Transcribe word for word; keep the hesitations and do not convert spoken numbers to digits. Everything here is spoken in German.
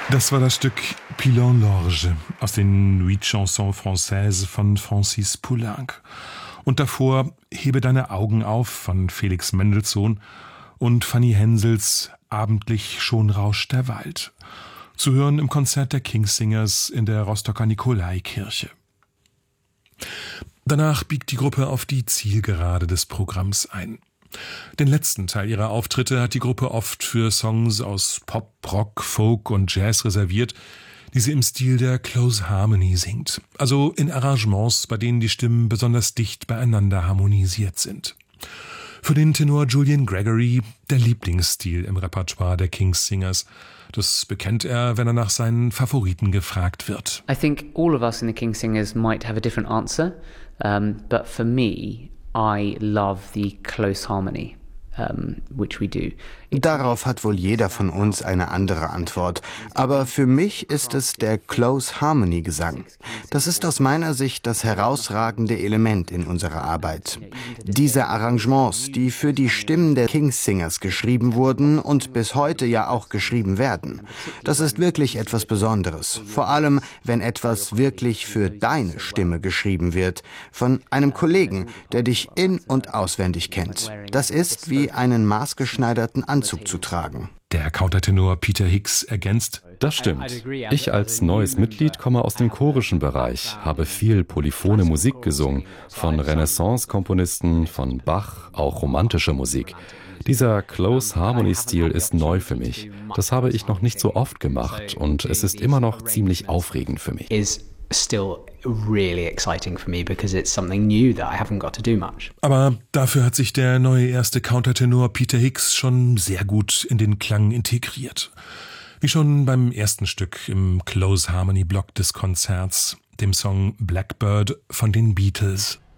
Das war das Stück Pilon l'Orge aus den Nuits Chansons Françaises von Francis Poulenc. Und davor Hebe deine Augen auf von Felix Mendelssohn und Fanny Hensels Abendlich schon rauscht der Wald. Zu hören im Konzert der Kingsingers in der Rostocker Nikolaikirche. Danach biegt die Gruppe auf die Zielgerade des Programms ein. Den letzten Teil ihrer Auftritte hat die Gruppe oft für Songs aus Pop, Rock, Folk und Jazz reserviert, die sie im Stil der Close Harmony singt, also in Arrangements, bei denen die Stimmen besonders dicht beieinander harmonisiert sind. Für den Tenor Julian Gregory der Lieblingsstil im Repertoire der King's-Singers. Das bekennt er, wenn er nach seinen Favoriten gefragt wird. I think all of us in the King's-Singers might have a different answer, um, but for me, I love the close harmony, um, which we do. Darauf hat wohl jeder von uns eine andere Antwort. Aber für mich ist es der Close Harmony Gesang. Das ist aus meiner Sicht das herausragende Element in unserer Arbeit. Diese Arrangements, die für die Stimmen der King's-Singers geschrieben wurden und bis heute ja auch geschrieben werden, das ist wirklich etwas Besonderes. Vor allem, wenn etwas wirklich für deine Stimme geschrieben wird, von einem Kollegen, der dich in- und auswendig kennt. Das ist wie einen maßgeschneiderten Anzug zu tragen. Der Countertenor Peter Hicks ergänzt: Das stimmt. Ich als neues Mitglied komme aus dem chorischen Bereich, habe viel polyphone Musik gesungen, von Renaissance-Komponisten, von Bach, auch romantische Musik. Dieser Close-Harmony-Stil ist neu für mich. Das habe ich noch nicht so oft gemacht und es ist immer noch ziemlich aufregend für mich. Still really exciting for me because it's something new that I haven't got to do much. Aber dafür hat sich der neue erste Countertenor Peter Hicks schon sehr gut in den Klang integriert. Wie schon beim ersten Stück im Close Harmony Block des Konzerts, dem Song Blackbird von den Beatles.